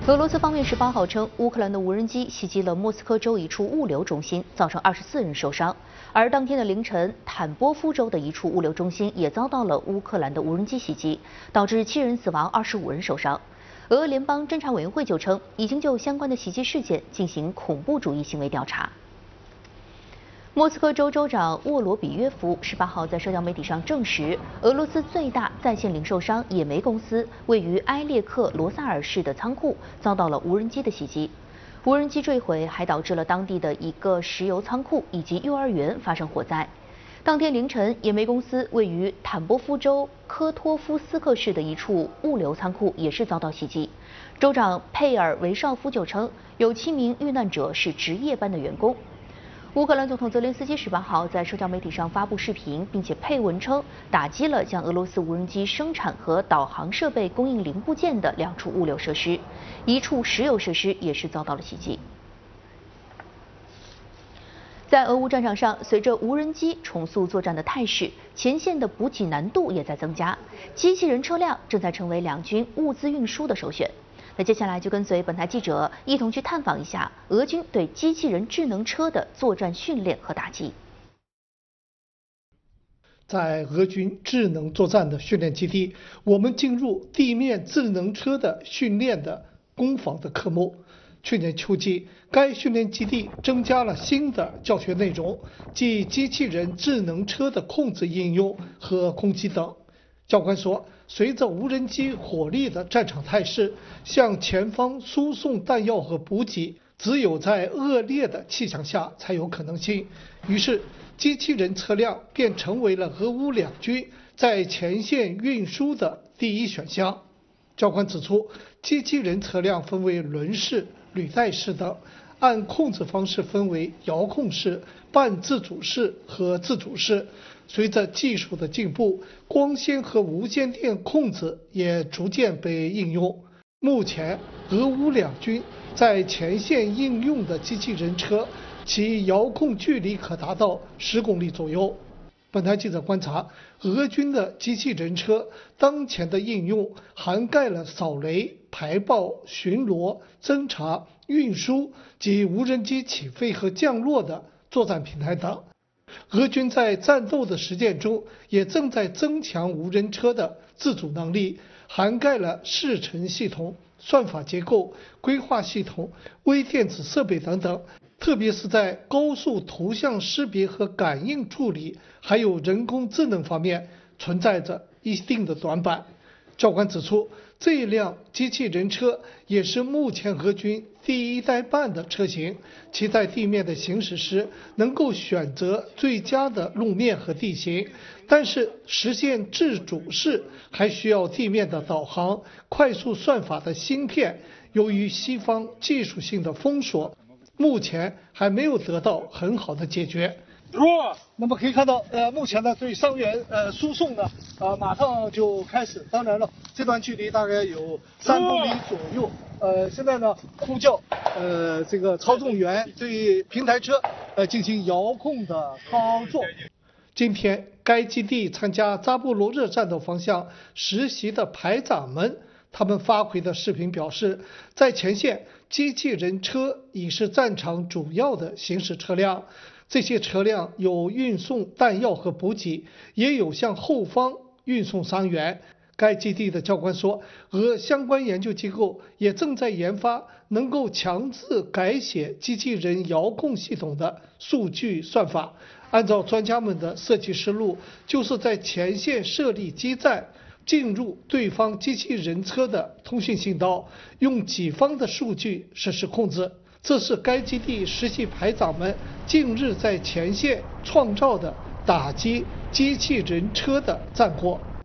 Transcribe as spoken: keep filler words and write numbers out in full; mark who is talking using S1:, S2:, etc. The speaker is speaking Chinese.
S1: 俄罗斯方面十八号称，乌克兰的无人机袭击了莫斯科州一处物流中心，造成二十四人受伤。而当天的凌晨，坦波夫州的一处物流中心也遭到了乌克兰的无人机袭击，导致七人死亡，二十五人受伤。俄联邦侦查委员会就称，已经就相关的袭击事件进行恐怖主义行为调查。莫斯科州州长沃罗比约夫十八号在社交媒体上证实，俄罗斯最大在线零售商野莓公司位于埃列克罗萨尔市的仓库遭到了无人机的袭击。无人机坠毁还导致了当地的一个石油仓库以及幼儿园发生火灾。当天凌晨，野莓公司位于坦波夫州科托夫斯克市的一处物流仓库也是遭到袭击。州长佩尔维绍夫就称，有七名遇难者是值夜班的员工。乌克兰总统泽连斯基十八号在社交媒体上发布视频，并且配文称，打击了向俄罗斯无人机生产和导航设备供应零部件的两处物流设施，一处石油设施也是遭到了袭击。在俄乌战场上，随着无人机重塑作战的态势，前线的补给难度也在增加，机器人车辆正在成为两军物资运输的首选。那接下来就跟随本台记者一同去探访一下俄军对机器人智能车的作战训练和打击。
S2: 在俄军智能作战的训练基地，我们进入地面智能车的训练的攻防的科目。去年秋季，该训练基地增加了新的教学内容，即机器人智能车的控制应用和攻击等。教官说，随着无人机火力的战场态势，向前方输送弹药和补给，只有在恶劣的气象下才有可能性。于是，机器人车辆便成为了俄乌两军在前线运输的第一选项。教官指出，机器人车辆分为轮式、履带式等，按控制方式分为遥控式、半自主式和自主式。随着技术的进步，光纤和无线电控制也逐渐被应用。目前，俄乌两军在前线应用的机器人车，其遥控距离可达到十公里左右。本台记者观察，俄军的机器人车当前的应用涵盖了扫雷、排爆、巡逻、侦察、运输及无人机起飞和降落的作战平台等。俄军在战斗的实践中，也正在增强无人车的自主能力，涵盖了视程系统、算法结构、规划系统、微电子设备等等。特别是在高速图像识别和感应处理，还有人工智能方面，存在着一定的短板。教官指出，这一辆机器人车也是目前俄军第一代半的车型，其在地面的行驶时能够选择最佳的路面和地形，但是实现自主式还需要地面的导航、快速算法的芯片，由于西方技术性的封锁，目前还没有得到很好的解决。那么可以看到，呃，目前呢对伤员呃输送呢，呃马上就开始。当然了，这段距离大概有三公里左右。呃，现在呢呼叫呃这个操纵员对平台车呃进行遥控的操作。今天，该基地参加扎波罗热战斗方向实习的排长们，他们发回的视频表示，在前线，机器人车已是战场主要的行驶车辆。这些车辆有运送弹药和补给，也有向后方运送伤员。该基地的教官说，俄相关研究机构也正在研发能够强制改写机器人遥控系统的数据算法。按照专家们的设计思路，就是在前线设立基站，进入对方机器人车的通讯信道，用己方的数据实施控制。这是该基地实习排长们近日在前线创造的打击机器人车的战果。